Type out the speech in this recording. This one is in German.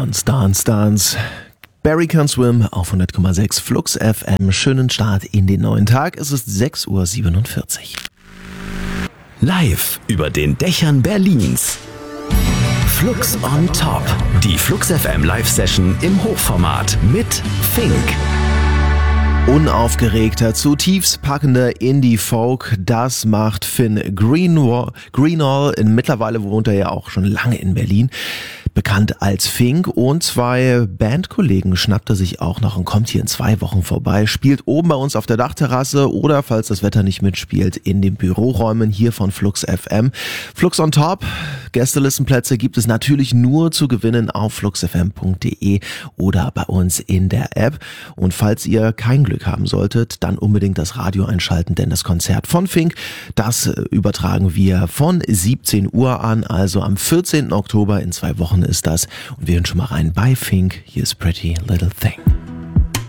Dance, Dance, Dance. Barry Can Swim auf 100,6 Flux FM. Schönen Start in den neuen Tag. Es ist 6:47 Uhr. Live über den Dächern Berlins. Flux on Top. Die Flux FM Live-Session im Hochformat mit Fink. Unaufgeregter, zutiefst packender Indie-Folk, das macht Finn Greenall. Mittlerweile wohnt er ja auch schon lange in Berlin. Bekannt als Fink, und 2 Bandkollegen schnappt er sich auch noch und kommt hier in 2 Wochen vorbei, spielt oben bei uns auf der Dachterrasse oder, falls das Wetter nicht mitspielt, in den Büroräumen hier von Flux FM. Flux on Top, Gästelistenplätze gibt es natürlich nur zu gewinnen auf fluxfm.de oder bei uns in der App. Und falls ihr kein Glück haben solltet, dann unbedingt das Radio einschalten, denn das Konzert von Fink, das übertragen wir von 17 Uhr an, also am 14. Oktober in 2 Wochen ist das. Und wir hören schon mal rein bei Fink. Hier ist Pretty Little Thing.